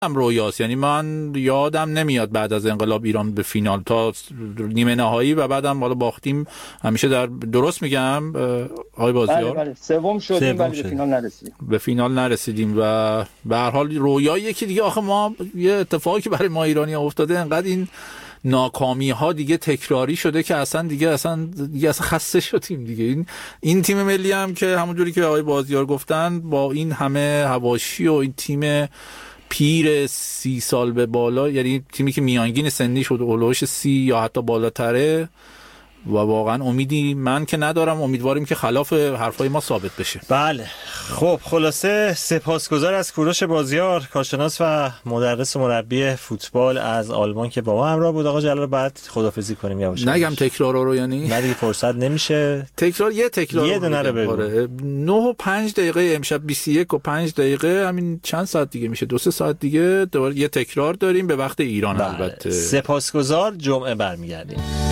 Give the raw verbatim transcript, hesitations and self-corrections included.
هم رویاست. یعنی من یادم نمیاد بعد از انقلاب ایران به فینال تا نیمه نهایی و بعدم بالا باختیم همیشه. در درست میگم آقای بازیار؟ بله بله سوم شدیم ولی به فینال نرسیدیم. به فینال نرسیدیم و به هر حال رویایی که دیگه آخه ما یه اتفاقی که برای ما ایرانی افتاده، انقدر این ناکامی ها دیگه تکراری شده که اصلا دیگه اصلا دیگه اصلا خسته شدیم دیگه. این این تیم ملی هم که همونجوری که آقای بازیار گفتن با این همه حواشی و این تیم پیر سی سال به بالا، یعنی تیمی که میانگین سنی شد اولوش سی یا حتی بالاتره و واقعا امیدی من که ندارم، امیدواریم که خلاف حرفای ما ثابت بشه. بله خب خلاصه سپاسگزار از کوروش بازیار، کارشناس و مدرس و مربی فوتبال از آلمان که با ما همراه بود. آقا جلال بعد خدافظی کنیم یواش. نگم تکرار رو، یعنی نه دیگه فرصت نمیشه. تکرار یه تکرار یه دونه رو بگو. نه و پنج دقیقه امشب بیست و یک و پنج دقیقه، همین چند ساعت دیگه میشه، دو سه ساعت دیگه دوباره یه تکرار داریم به وقت ایران. بله. البته سپاسگزار، جمعه برمیگردیم.